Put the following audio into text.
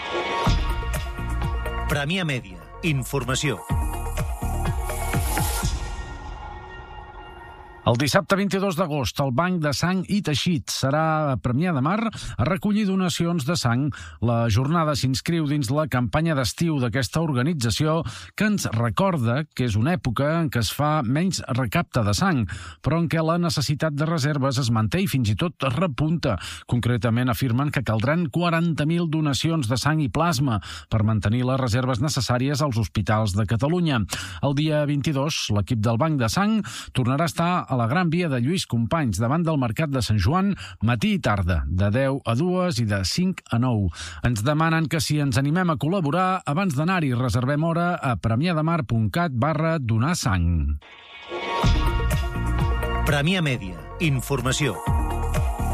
Premià Mèdia. Informació. El dissabte 22 d'agost, el Banc de Sang i Teixit serà a Premià de Mar a recollir donacions de sang. La jornada s'inscriu dins la campanya d'estiu d'aquesta organització que ens recorda que és una època en què es fa menys recapte de sang, però en què la necessitat de reserves es manté i fins i tot repunta. Concretament afirmen que caldran 40.000 donacions de sang i plasma per mantenir les reserves necessàries als hospitals de Catalunya. El dia 22, l'equip del Banc de Sang tornarà a estar a la Gran Via de Lluís Companys, davant del Mercat de Sant Joan, matí i tarda, de 10 a 2 i de 5 a 9. Ens demanen que si ens animem a col·laborar, abans d'anar-hi reservem hora a premiademar.cat/donar sang. Premià Mèdia. Informació.